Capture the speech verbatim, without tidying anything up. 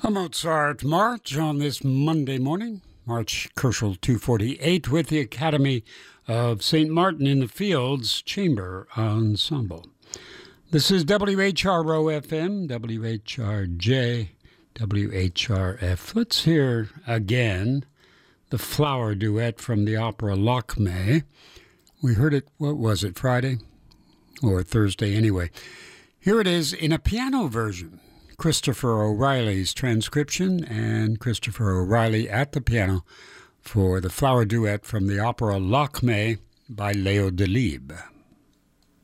A Mozart March on this Monday morning, March Kerschel two forty-eight, with the Academy of Saint Martin in the Fields Chamber Ensemble. This is W H R O F M, W H R J, W H R F. Let's hear again the flower duet from the opera Lakme. We heard it, what was it, Friday? Or Thursday anyway. Here it is in a piano version. Christopher O'Reilly's transcription and Christopher O'Reilly at the piano for the flower duet from the opera Lakme by Leo Delibes.